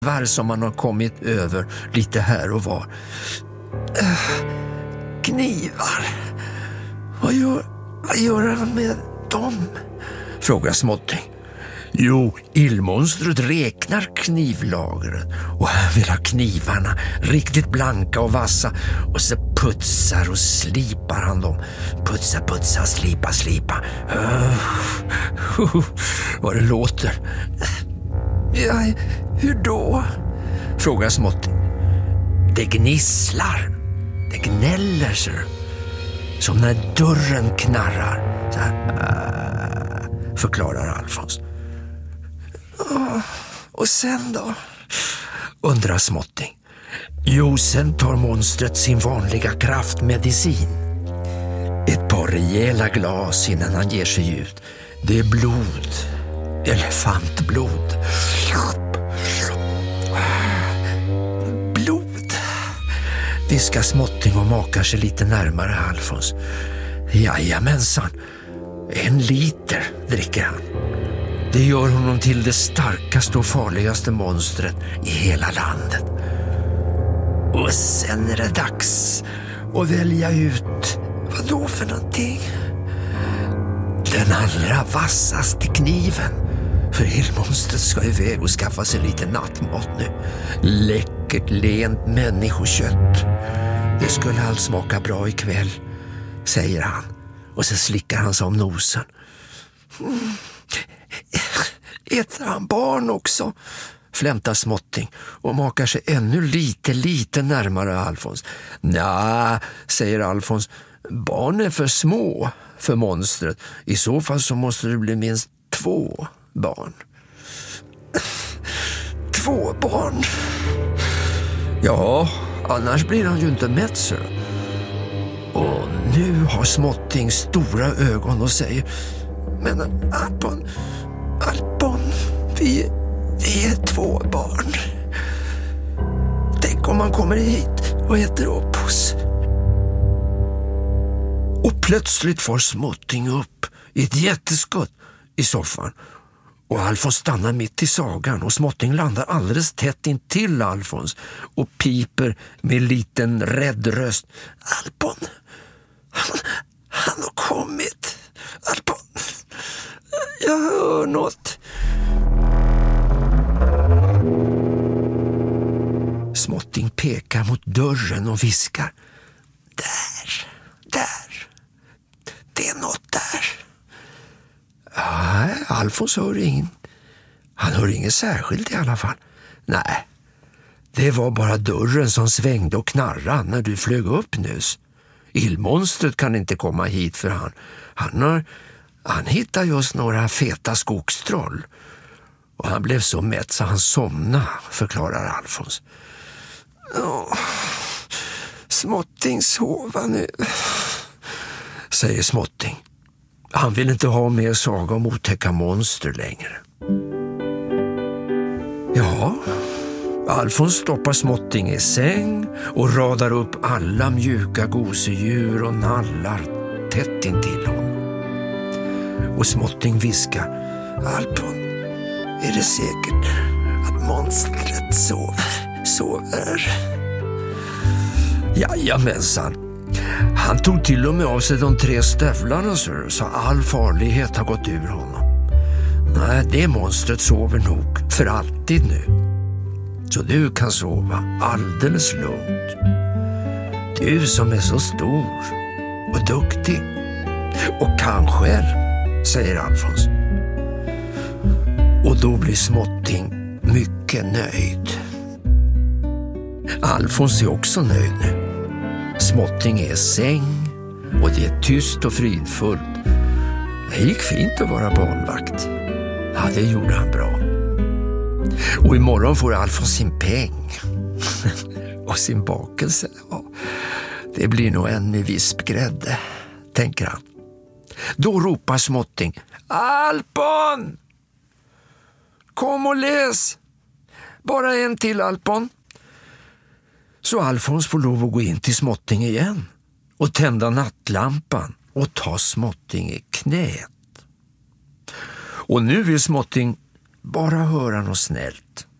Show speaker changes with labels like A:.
A: som man har kommit över lite här och var. Knivar. Vad gör han med dem? Frågar Småtting. Jo, illmonstret räknar knivlagret och han vill ha knivarna riktigt blanka och vassa och så putsar och slipar han dem. Putsa, slipa. Vad det låter. Ja, hur då? Frågar Småtting. Det gnisslar. Det gnäller så. Som när dörren knarrar. Så här, förklarar Alfons. Och sen då? Undrar Småtting. Jo, sen tar monstret sin vanliga kraftmedicin. Ett par rejäla glas innan han ger sig ut. Det är blod. Elefantblod. Blod. Viskar Småtting och makar sig lite närmare Alfons. Jajamensan. 1 liter dricker han. Det gör honom till det starkaste och farligaste monstret i hela landet. Och sen är det dags att välja ut vad då för någonting. Den allra vassaste kniven. För illmonstret ska iväg och skaffa sig lite nattmat nu. Läckert, lent människokött. Det skulle allt smaka bra ikväll, säger han. Och så slickar han sig om nosen. Äter han barn också? Flämtar Småtting och makar sig ännu lite närmare Alfons. Nja, säger Alfons. Barn är för små för monstret. I så fall så måste det bli minst 2 barn. 2 barn? Ja, annars blir han ju inte mätt så. Och nu har Småtting stora ögon och säger: men Alpon, vi är 2 barn. Tänk om man kommer hit och äter upp oss. Och plötsligt får Småtting upp i ett jätteskott i soffan. Och Alfons stannar mitt i sagan och Småtting landar alldeles tätt intill Alfons och piper med liten rädd röst. Alpon, han har kommit. Alpon, jag hör något. Småtting pekar mot dörren och viskar. Där. Det är något där. Nej, Alfons hör ingen. Han hör inget särskilt i alla fall. Nej, det var bara dörren som svängde och knarrade när du flög upp nyss. Illmonstret kan inte komma hit för han hittade just några feta skogstroll. Och han blev så mätt så han somnade, förklarar Alfons. Småtting sova nu, säger Småtting. Han vill inte ha mer saga om otäcka monster längre. Ja, Alfons stoppar Småtting i säng och radar upp alla mjuka gosedjur och nallar tätt intill honom. Och Småtting viskar. Alpon, är det säkert att monstret sover? Jajamensan. Han tog till och med av sig de 3 stövlarna så all farlighet har gått ur honom. Nej, det monstret sover nog för alltid nu. Så du kan sova alldeles lugnt. Du som är så stor och duktig och kan själv, säger Alfons. Och då blir Småtting mycket nöjd. Alfons är också nöjd nu. Småtting är i säng och det är tyst och fridfullt. Det gick fint att vara barnvakt. Ja, det gjorde han bra. Och imorgon får Alfons sin peng. Och sin bakelse. Ja, det blir nog en med vispgrädde, tänker han. Då ropar Småtting. Alpon! Kom och läs! Bara en till, Alpon. Så Alfons får lov att gå in till Småtting igen och tända nattlampan och ta Småtting i knät. Och nu vill Småtting bara höra något snällt.